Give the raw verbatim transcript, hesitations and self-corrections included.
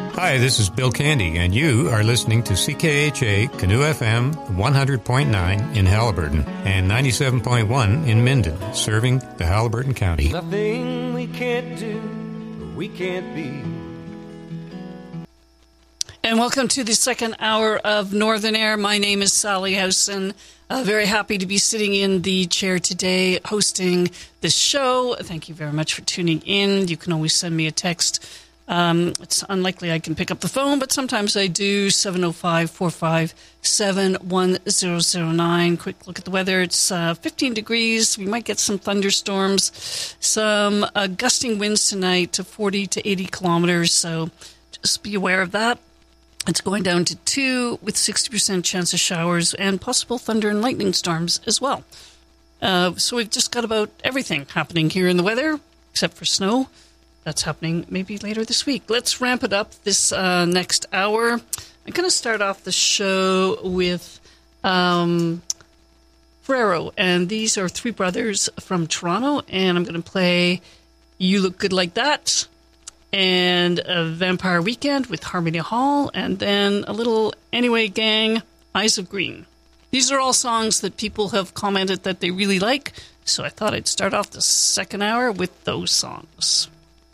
Hi, this is Bill Candy, and you are listening to C K H A Canoe F M one hundred point nine in Haliburton and ninety-seven point one in Minden, serving the Haliburton County. Nothing we can't do, we can't be. And welcome to the second hour of Northern Air. My name is Sally Howson. Uh, very happy to be sitting in the chair today hosting this show. Thank you very much for tuning in. You can always send me a text. Um, it's unlikely I can pick up the phone, but sometimes I do. seven oh five, four five seven, one oh oh nine. Quick look at the weather. It's uh, fifteen degrees. We might get some thunderstorms, some uh, gusting winds tonight to forty to eighty kilometers. So just be aware of that. It's going down to two with sixty percent chance of showers and possible thunder and lightning storms as well. Uh, so we've just got about everything happening here in the weather, except for snow. That's happening maybe later this week. Let's ramp it up this uh, next hour. I'm going to start off the show with um, Ferrero, and these are three brothers from Toronto, and I'm going to play You Look Good Like That, and a Vampire Weekend with Harmony Hall, and then a little Anyway Gang, Eyes of Green. These are all songs that people have commented that they really like, so I thought I'd start off the second hour with those songs.